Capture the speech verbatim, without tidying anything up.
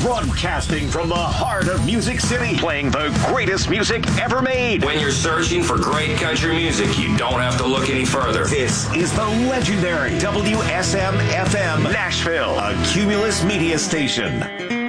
Broadcasting from the heart of Music City. Playing the greatest music ever made. When you're searching for great country music, you don't have to look any further. This is the legendary W S M F M Nashville, a Cumulus media station.